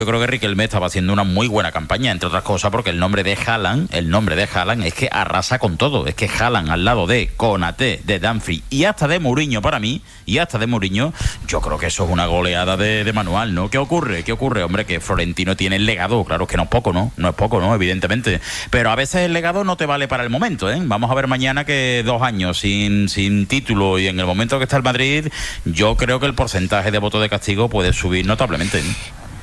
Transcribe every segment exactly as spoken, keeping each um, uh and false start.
Yo creo que Riquelme estaba haciendo una muy buena campaña, entre otras cosas porque el nombre de Haaland, el nombre de Haaland es que arrasa con todo. Es que Haaland al lado de Konaté, de Dumfries y hasta de Mourinho para mí, y hasta de Mourinho, yo creo que eso es una goleada de, de manual, ¿no? ¿Qué ocurre? ¿Qué ocurre? Hombre, que Florentino tiene el legado, claro que no es poco, ¿no? No es poco, ¿no? Evidentemente. Pero a veces el legado no te vale para el momento, ¿eh? Vamos a ver mañana que dos años sin, sin título y en el momento que está el Madrid, yo creo que el porcentaje de voto de castigo puede subir notablemente, ¿eh?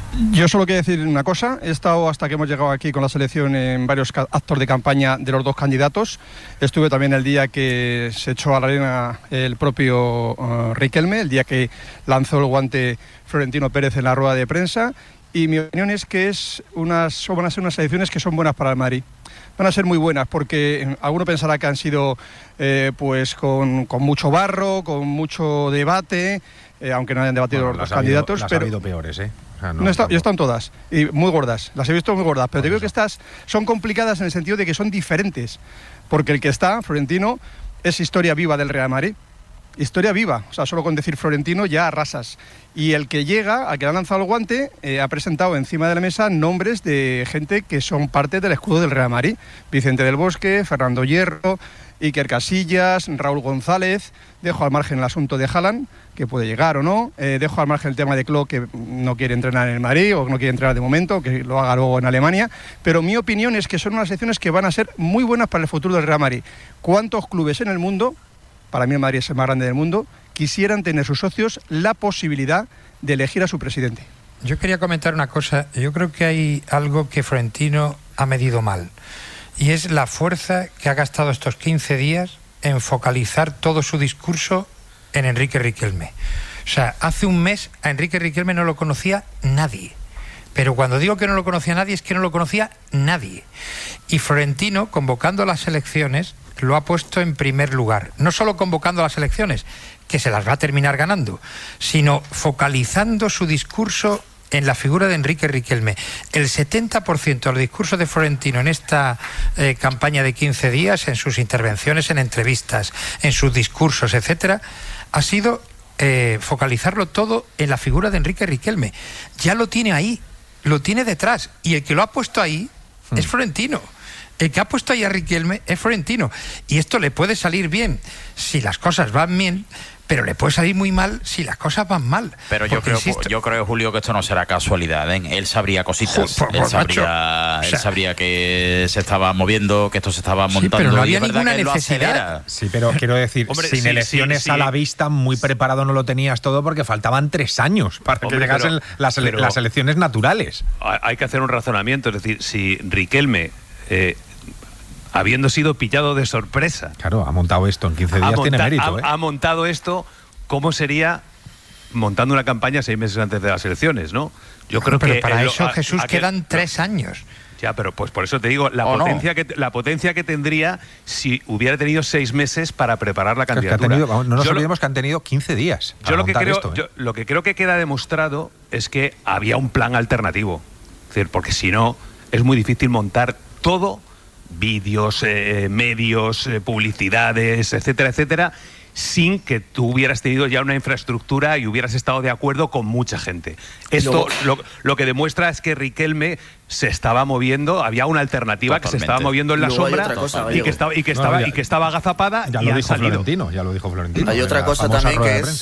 Yo solo quiero decir una cosa. He estado hasta que hemos llegado aquí con la selección en varios actos de campaña de los dos candidatos. Estuve también el día que se echó a la arena el propio uh, Riquelme, el día que lanzó el guante Florentino Pérez en la rueda de prensa, y mi opinión es que es unas, van a ser unas elecciones que son buenas para el Madrid. Van a ser muy buenas porque alguno pensará que han sido eh, pues con, con mucho barro, con mucho debate, eh, aunque no hayan debatido bueno, los dos candidatos. Las pero ha habido peores, ¿eh? O sea, no, no está, ya están todas, y muy gordas, las he visto muy gordas, pero te digo que estas son complicadas en el sentido de que son diferentes, porque el que está, Florentino, es historia viva del Real Madrid, historia viva, o sea, solo con decir Florentino ya arrasas, y el que llega, al que le han lanzado el guante, eh, ha presentado encima de la mesa nombres de gente que son parte del escudo del Real Madrid, Vicente del Bosque, Fernando Hierro, Iker Casillas, Raúl González. Dejo al margen el asunto de Haaland, que puede llegar o no, eh, dejo al margen el tema de Klopp, que no quiere entrenar en el Madrid o no quiere entrenar de momento, que lo haga luego en Alemania, pero mi opinión es que son unas elecciones que van a ser muy buenas para el futuro del Real Madrid. ¿Cuántos clubes en el mundo, para mí el Madrid es el más grande del mundo, quisieran tener sus socios la posibilidad de elegir a su presidente? Yo quería comentar una cosa. Yo creo que hay algo que Florentino ha medido mal, y es la fuerza que ha gastado estos quince días en focalizar todo su discurso en Enrique Riquelme. O sea, hace un mes a Enrique Riquelme no lo conocía nadie. Pero cuando digo que no lo conocía nadie, es que no lo conocía nadie. Y Florentino, convocando las elecciones, lo ha puesto en primer lugar. No solo convocando las elecciones, que se las va a terminar ganando, sino focalizando su discurso en la figura de Enrique Riquelme. El setenta por ciento del discurso de Florentino en esta eh, campaña de quince días, en sus intervenciones en entrevistas, en sus discursos, etcétera, ha sido eh, focalizarlo todo en la figura de Enrique Riquelme. Ya lo tiene ahí, lo tiene detrás, y el que lo ha puesto ahí hmm. es Florentino. El que ha puesto ahí a Riquelme es Florentino. Y esto le puede salir bien si las cosas van bien, pero le puede salir muy mal si las cosas van mal. Pero yo creo, insisto, yo creo, Julio, que esto no será casualidad, ¿eh? Él sabría cositas, por, por, él, sabría, macho, o sea, él sabría que se estaba moviendo, que esto se estaba montando. Sí, pero no había y es ninguna que necesidad. Sí, pero quiero decir, Hombre, sin sí, elecciones sí, sí. a la vista, muy preparado no lo tenías todo porque faltaban tres años para Hombre, que llegasen pero, las, ele pero, las elecciones naturales. Hay que hacer un razonamiento, es decir, si Riquelme... Eh, habiendo sido pillado de sorpresa. Claro, ha montado esto en quince días, tiene mérito. Ha, ¿eh? ha montado esto, ¿cómo sería montando una campaña seis meses antes de las elecciones, no? Yo creo pero que... para el, eso, a, Jesús, a, quedan a, tres años. Ya, pero pues por eso te digo, la, potencia, no. que, la potencia que tendría si hubiera tenido seis meses para preparar la candidatura. Que ha tenido, no nos yo olvidemos lo, que han tenido quince días. Yo lo que, creo, esto, ¿eh? yo lo que creo que queda demostrado es que había un plan alternativo. Es decir, porque si no, es muy difícil montar todo... vídeos, eh, medios, eh, publicidades, etcétera, etcétera, sin que tú hubieras tenido ya una infraestructura y hubieras estado de acuerdo con mucha gente. Esto lo, lo que demuestra es que Riquelme se estaba moviendo, había una alternativa Totalmente. que se estaba moviendo en la sombra cosa, y, que estaba, y, que estaba, no, ya, y que estaba agazapada ya y lo ha dijo salido. Florentino, ya lo dijo Florentino. Hay otra cosa también que es...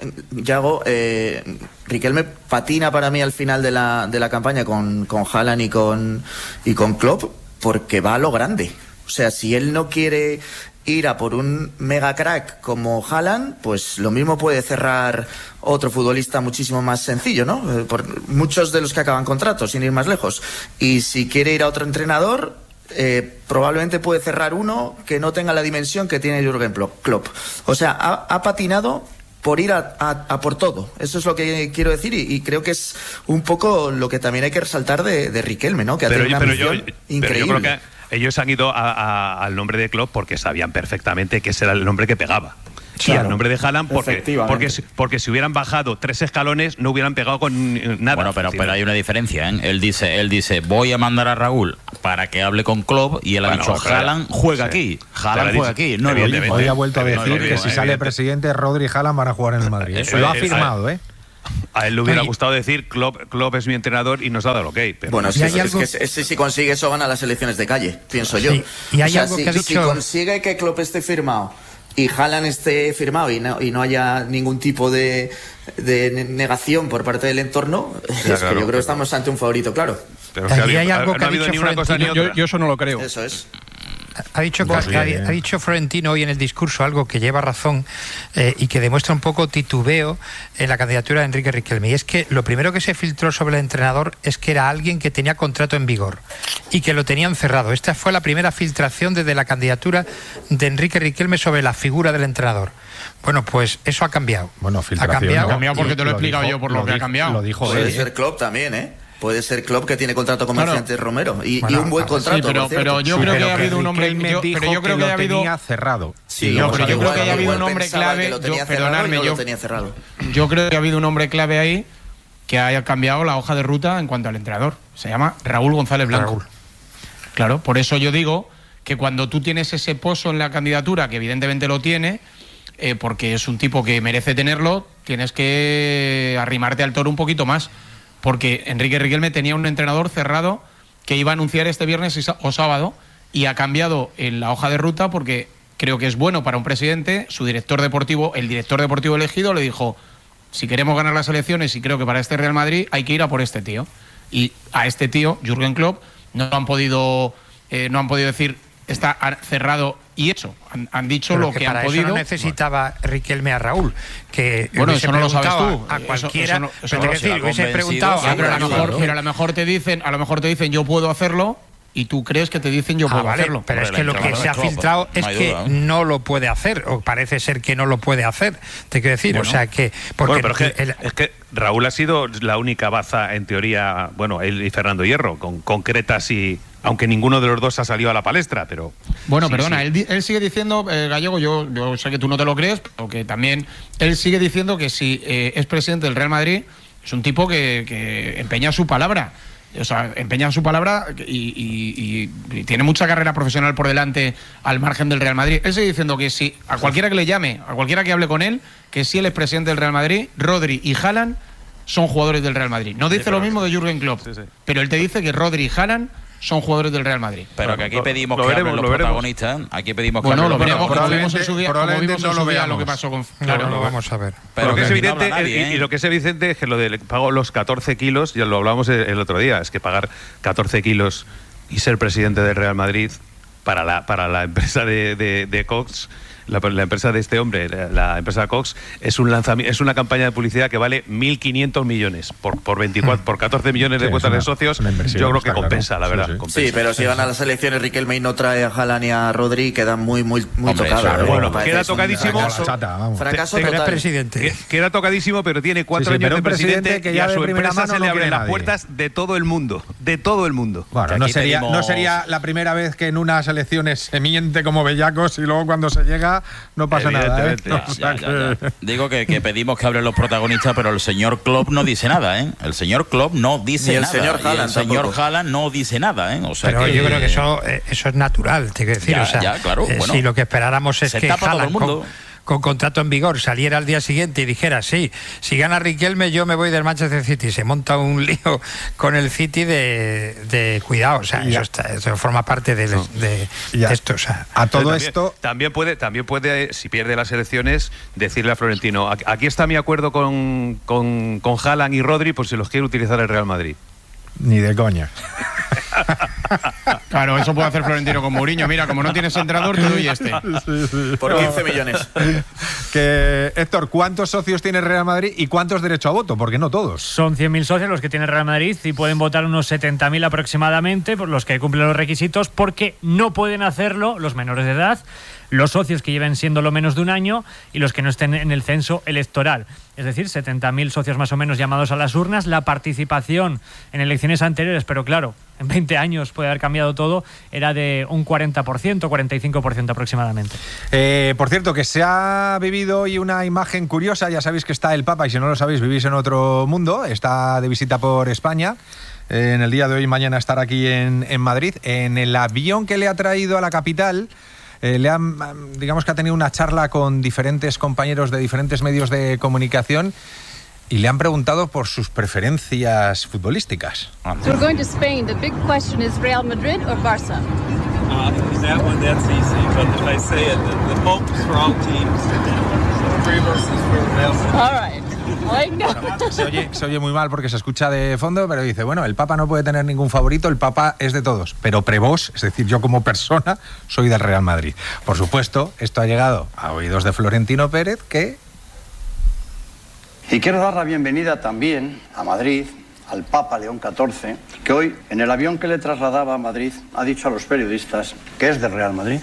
Yago, eh, Riquelme patina para mí al final de la, de la campaña con, con Haaland y con, y con Klopp, porque va a lo grande. O sea, si él no quiere ir a por un mega crack como Haaland, pues lo mismo puede cerrar otro futbolista muchísimo más sencillo, ¿no? Eh, por muchos de los que acaban contratos, sin ir más lejos. Y si quiere ir a otro entrenador, eh, probablemente puede cerrar uno que no tenga la dimensión que tiene Jürgen Klopp. O sea, ha, ha patinado por ir a, a, a por todo. Eso es lo que quiero decir y, y creo que es un poco lo que también hay que resaltar de, de Riquelme, ¿no? Que ha tenido una pero misión yo, increíble. Pero yo creo que ellos han ido a, a, al nombre de Klopp porque sabían perfectamente que ese era el nombre que pegaba. Claro, y al nombre de Haaland porque, porque, porque si hubieran bajado tres escalones no hubieran pegado con nada. Bueno, pero, pero hay una diferencia, ¿eh? Él dice, él dice, voy a mandar a Raúl para que hable con Klopp y él bueno, ha dicho, Haaland juega sí. aquí, Haaland juega aquí. No, hoy, hoy ha vuelto a decir no, que si sale presidente, Rodri y Haaland van a jugar en el Madrid. Eso lo ha afirmado, ¿eh? A él le hubiera Oye, gustado decir Klopp, Klopp es mi entrenador y nos ha dado el ok. Pero Bueno, es Y que, hay es algo- que ese, si consigue eso gana las elecciones de calle, pienso yo. Sí, y hay O sea, algo si, que ha si dicho- consigue que Klopp esté firmado y Haaland esté firmado y no, y no haya ningún tipo de, de ne- negación por parte del entorno, es claro, que yo creo pero- que estamos ante un favorito, claro. pero Aquí es que hay ha- algo no que ha ha habido dicho ni una cosa ni Florentino. Yo, otra. yo eso no lo creo. Eso es. Ha dicho, Pues ha, bien, ha ¿eh? dicho Florentino hoy en el discurso algo que lleva razón eh, y que demuestra un poco titubeo en la candidatura de Enrique Riquelme. Y es que lo primero que se filtró sobre el entrenador es que era alguien que tenía contrato en vigor y que lo tenían cerrado. Esta fue la primera filtración desde la candidatura de Enrique Riquelme sobre la figura del entrenador. Bueno, pues eso ha cambiado. Bueno, ha filtración. cambiado. ¿no? Ha cambiado porque te lo he explicado dijo- yo por lo que ha dijo- cambiado. Lo dijo Puede él. ser Klopp también, ¿eh? Puede ser Klopp que tiene contrato con Claro. Mercedes Romero y, Bueno, y un buen sí, contrato. Sí, pero, por cierto. pero yo Sí, creo pero que ha habido un hombre. Riquelme yo- dijo pero yo creo que, lo ha habido. tenía cerrado. Sí, No, o pero sea, yo creo igual- que haya habido igual un hombre pensaba clave, que lo tenía yo- cerrado y perdonadme, no yo- lo tenía cerrado. Yo creo que ha habido un hombre clave ahí que haya cambiado la hoja de ruta en cuanto al entrenador. Se llama Raúl González Blanco. Raúl. Claro, por eso yo digo que cuando tú tienes ese pozo en la candidatura, que evidentemente lo tiene, eh, porque es un tipo que merece tenerlo, tienes que arrimarte al toro un poquito más. Porque Enrique Riquelme tenía un entrenador cerrado que iba a anunciar este viernes y sá- o sábado y ha cambiado en la hoja de ruta porque creo que es bueno para un presidente. Su director deportivo, el director deportivo elegido, le dijo: si queremos ganar las elecciones y creo que para este Real Madrid hay que ir a por este tío. Y a este tío, Jürgen Klopp, no han podido, eh, no han podido decir está cerrado y hecho. Han, han dicho Pero lo que, que han para podido. eso no necesitaba Riquelme a Raúl, que Bueno, hubiese eso no lo sabes preguntado tú. a Eso- cualquiera, eso no- eso pero no lo te sé, decir, ha hubiese convencido, preguntado Ya, a pero a lo Raúl. mejor, pero a lo mejor te dicen, a lo mejor te dicen yo puedo hacerlo y tú crees que te dicen yo Ah, puedo vale, hacerlo. pero es Hombre, que el lo que entrenador se ha es Klopp, filtrado no es hay que duda, ¿eh? no lo puede hacer, o parece ser que no lo puede hacer, te quiero decir, Bueno. o sea que... Porque Bueno, pero es que, el- es que Raúl ha sido la única baza, en teoría, bueno, él y Fernando Hierro, con concretas y. Aunque ninguno de los dos ha salido a la palestra, pero. Bueno, sí, perdona, sí. Él, di- él sigue diciendo, eh, Gallego, yo, yo sé que tú no te lo crees, pero que también él sigue diciendo que si eh, es presidente del Real Madrid, es un tipo que, que empeña su palabra. O sea, empeña su palabra y, y- y- y tiene mucha carrera profesional por delante al margen del Real Madrid. Él sigue diciendo que si a cualquiera que le llame, a cualquiera que hable con él, que si él es presidente del Real Madrid, Rodri y Haaland son jugadores del Real Madrid. No dice pero- lo mismo de Jürgen Klopp, Sí, sí. pero él te dice que Rodri y Haaland son jugadores del Real Madrid. Pero Bueno, que aquí lo- pedimos lo que veremos, hablen lo los veremos. protagonistas. Aquí pedimos que Bueno, hablen lo los veremos como protagonistas. vimos en su día, como probablemente vimos en no lo su día lo veamos. que pasó con... no, Claro, lo vamos a ver. Pero lo que que es aquí no evidente, habla nadie, y, ¿eh? y lo que es evidente es que lo del pago los catorce kilos, ya lo hablábamos el, el otro día, es que pagar catorce kilos y ser presidente del Real Madrid para la, para la empresa de, de, de Cox, la, la empresa de este hombre, la, la empresa Cox, es un lanzamiento, es una campaña de publicidad que vale mil quinientos millones por, por veinticuatro, por catorce millones de Sí, cuotas es una- de socios. es una inversión, Yo creo que está claro. compensa, la Sí, verdad. sí. compensa. Sí, pero si gana las elecciones Riquelme y no trae a Haaland y a Rodri, queda muy, muy, muy Hombre, tocado. claro, ¿eh? bueno, Me parece queda es un tocadísimo. fracaso. Chata, vamos. Fracaso Te- te- Pero es total. presidente. Que- Queda tocadísimo, pero tiene cuatro Sí, sí, años pero de un presidente presidente, que y ya a de su primera empresa mano se no le abren quiere las nadie. puertas de todo el mundo, de todo el mundo. Bueno, Que no aquí sería, no pedimos- sería la primera vez que en unas elecciones se miente como bellacos y luego cuando se llega no pasa nada. ¿eh? Evidentemente. Ya, O sea ya, ya, que- ya. Digo que, que pedimos que hablen los protagonistas, pero el señor Klopp no dice nada, ¿eh? El señor Klopp no dice Ni el nada. señor y el Haaland señor tampoco. Haaland no dice nada, ¿eh? O sea Pero que, yo creo que eso, eh, eso es natural, te quiero decir. Ya, o sea, ya, claro, eh, bueno. si lo que esperáramos es Se que tapa todo el Haaland mundo. con, con contrato en vigor saliera al día siguiente y dijera, sí, si gana Riquelme yo me voy del Manchester City. Se monta un lío con el City de, de cuidado, o sea, Ya. eso, está- eso forma parte de, de- Ya. de esto. O sea, A todo También- esto, También puede, también puede, si pierde las elecciones, decirle a Florentino: "Aquí- aquí está mi acuerdo con, con, con Haaland y Rodri, por si los quiere utilizar el Real Madrid". ni de coña. Claro, eso puede hacer Florentino con Mourinho. Mira, como no tienes entrenador, te doy este. Por quince millones. Que, Héctor, ¿cuántos socios tiene el Real Madrid y cuántos derecho a voto? Porque no todos. Son cien mil socios los que tiene Real Madrid y pueden votar unos setenta mil aproximadamente, por los que cumplen los requisitos, porque no pueden hacerlo los menores de edad, los socios que lleven siéndolo menos de un año y los que no estén en el censo electoral. Es decir, setenta mil socios más o menos llamados a las urnas. La participación en elecciones anteriores, pero claro, en veinte años puede haber cambiado todo, era de un cuarenta por ciento, cuarenta y cinco por ciento aproximadamente. Eh, por cierto, que se ha vivido hoy una imagen curiosa. Ya sabéis que está el Papa, y si no lo sabéis, vivís en otro mundo. Está de visita por España. Eh, en el día de hoy y mañana estará aquí en, en Madrid. En el avión que le ha traído a la capital, eh, le han, digamos que ha tenido una charla con diferentes compañeros de diferentes medios de comunicación. y le han preguntado por sus preferencias futbolísticas. So we're going to Spain. The big question is Real Madrid or Barça? Uh, that one, that's easy, but if I say it, the, the hope is for all teams. So three versus for Real Madrid. All right. Bueno, se, oye, se oye muy mal porque se escucha de fondo, pero dice, bueno, el Papa no puede tener ningún favorito, el Papa es de todos, pero prevos, es decir, yo como persona soy del Real Madrid. Por supuesto, esto ha llegado a oídos de Florentino Pérez, que... Y quiero dar la bienvenida también a Madrid, al Papa León catorce, que hoy, en el avión que le trasladaba a Madrid, ha dicho a los periodistas que es del Real Madrid.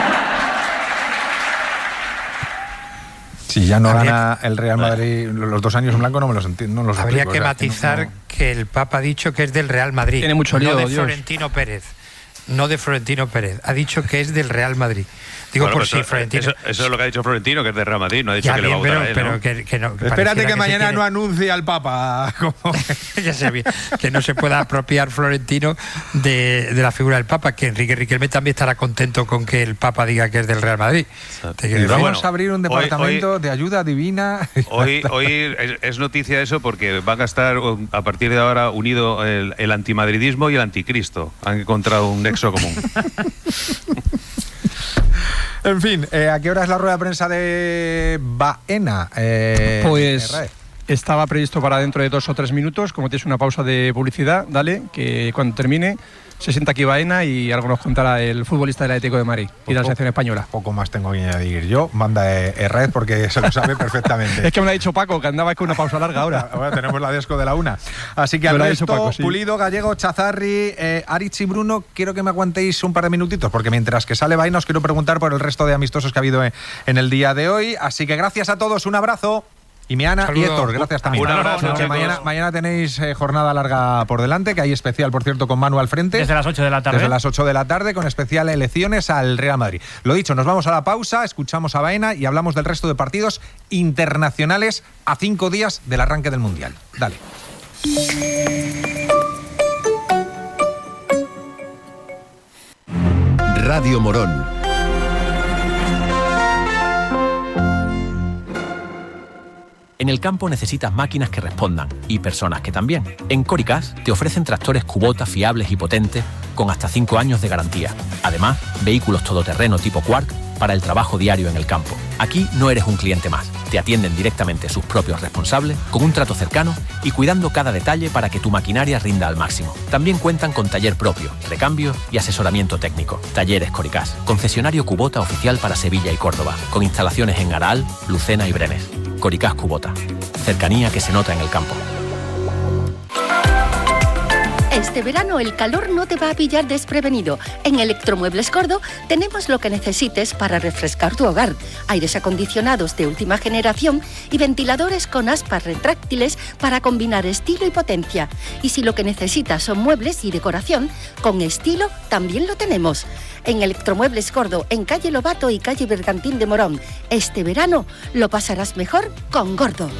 Si ya no habría, gana el Real Madrid los dos años en blanco, no me los entiendo. No los habría explico, que o sea, matizar que, no, no. que el Papa ha dicho que es del Real Madrid. Tiene mucho lío, no de Dios. Florentino Pérez. No de Florentino Pérez. Ha dicho que es del Real Madrid. Digo, bueno, por pues si eso, Florentino... Eso, eso es lo que ha dicho Florentino, que es de Real Madrid. No ha dicho ya que bien, le va a votar pero, a él, pero ¿no? que, que no. Que espérate que, que mañana quiere... no anuncie al Papa. Como... ya sabía, que no se pueda apropiar Florentino de, de la figura del Papa, que Enrique Riquelme también estará contento con que el Papa diga que es del Real Madrid. Y vamos bueno, a abrir un departamento hoy, hoy, de ayuda divina. Hoy, hoy es, es noticia eso porque van a estar a partir de ahora unido el, el antimadridismo y el anticristo. Han encontrado un nexo común. En fin, eh, ¿a qué hora es la rueda de prensa de Baena? Eh, pues estaba previsto para dentro de dos o tres minutos. Como tienes una pausa de publicidad, dale, que cuando termine se sienta aquí Baena y algo nos contará el futbolista del Atlético de Madrid y de la selección española. Poco más tengo que añadir yo. Manda Herrera porque se lo sabe perfectamente. Es que me lo ha dicho Paco, que andaba con una pausa larga ahora. Bueno, tenemos la desco de la una. Así que al resto, Paco, sí. Pulido, Gallego, Chazarri, eh, Aritz y Bruno, quiero que me aguantéis un par de minutitos, porque mientras que sale Baena os quiero preguntar por el resto de amistosos que ha habido en, en el día de hoy. Así que gracias a todos, un abrazo. Y Miana y Héctor, gracias también. Un abrazo, que mañana, mañana tenéis eh, jornada larga por delante, que hay especial, por cierto, con Manu al frente. Desde las ocho de la tarde. Desde las ocho de la tarde, con especial elecciones al Real Madrid. Lo dicho, nos vamos a la pausa, escuchamos a Baena y hablamos del resto de partidos internacionales a cinco días del arranque del Mundial. Dale. Radio Morón. En el campo necesitas máquinas que respondan y personas que también. En Coricas te ofrecen tractores Kubota fiables y potentes con hasta cinco años de garantía. Además, vehículos todoterreno tipo Quark para el trabajo diario en el campo. Aquí no eres un cliente más. Te atienden directamente sus propios responsables, con un trato cercano y cuidando cada detalle para que tu maquinaria rinda al máximo. También cuentan con taller propio, recambio y asesoramiento técnico. Talleres Coricas, concesionario Kubota oficial para Sevilla y Córdoba, con instalaciones en Aral, Lucena y Brenes. Coricas Kubota. Cercanía que se nota en el campo. Este verano el calor no te va a pillar desprevenido. En Electromuebles Gordo tenemos lo que necesites para refrescar tu hogar. Aires acondicionados de última generación y ventiladores con aspas retráctiles para combinar estilo y potencia. Y si lo que necesitas son muebles y decoración, con estilo también lo tenemos. En Electromuebles Gordo, en calle Lobato y calle Bergantín de Morón. Este verano lo pasarás mejor con Gordo.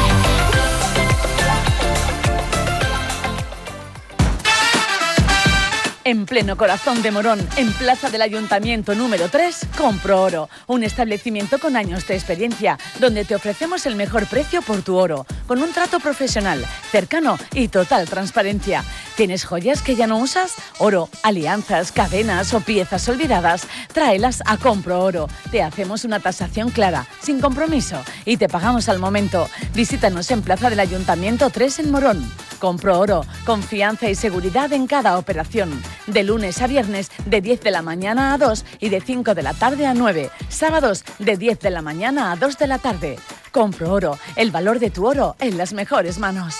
En pleno corazón de Morón, en Plaza del Ayuntamiento número tres, Compro Oro, un establecimiento con años de experiencia, donde te ofrecemos el mejor precio por tu oro, con un trato profesional, cercano y total transparencia. ¿Tienes joyas que ya no usas? Oro, alianzas, cadenas o piezas olvidadas, tráelas a Compro Oro. Te hacemos una tasación clara, sin compromiso, y te pagamos al momento. Visítanos en Plaza del Ayuntamiento tres en Morón. Compro Oro, confianza y seguridad en cada operación. De lunes a viernes, de diez de la mañana a dos y de cinco de la tarde a nueve. Sábados, de diez de la mañana a dos de la tarde. Compro Oro, el valor de tu oro en las mejores manos.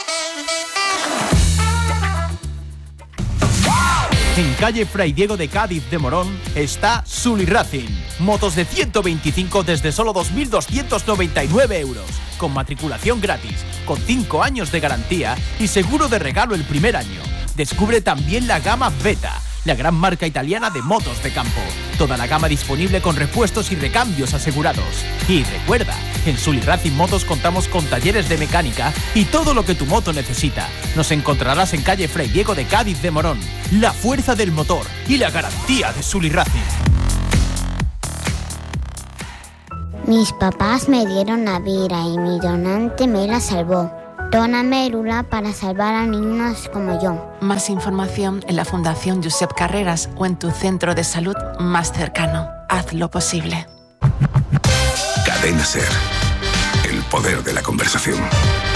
En calle Fray Diego de Cádiz de Morón está Sully Racing. Motos de ciento veinticinco desde solo dos mil doscientos noventa y nueve euros. Con matriculación gratis, con cinco años de garantía y seguro de regalo el primer año. Descubre también la gama Beta, la gran marca italiana de motos de campo. Toda la gama disponible con repuestos y recambios asegurados. Y recuerda, en Sully Racing Motos contamos con talleres de mecánica y todo lo que tu moto necesita. Nos encontrarás en calle Fray Diego de Cádiz de Morón. La fuerza del motor y la garantía de Sully Racing. Mis papás me dieron la vida y mi donante me la salvó. Dona médula para salvar a niños como yo. Más información en la Fundación Josep Carreras o en tu centro de salud más cercano. Haz lo posible. Cadena SER. El poder de la conversación.